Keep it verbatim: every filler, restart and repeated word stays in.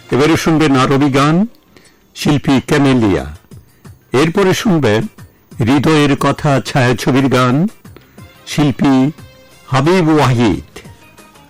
এবারে শুনবেন আরবি গান, শিল্পী ক্যামেলিয়া। এরপরে শুনবেন হৃদয়ের কথা ছায়াছবির গান, শিল্পী হাবিব ওয়াহিদ।